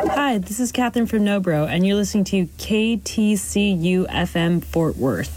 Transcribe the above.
Hi, this is Catherine from Nobro, and you're listening to KTCU FM Fort Worth.